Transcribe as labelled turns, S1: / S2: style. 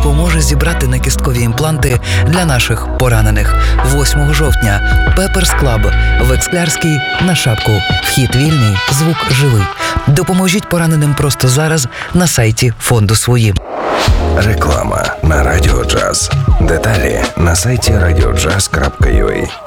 S1: допоможе зібрати накісткові імпланти для наших поранених. 8 жовтня. Пеперс Клаб. В Ексклярській на Шапку. Вхід вільний, звук живий. Допоможіть пораненим просто зараз на сайті фонду «Свої».
S2: Реклама на Радіо Джаз. Деталі на сайті radiojazz.ua.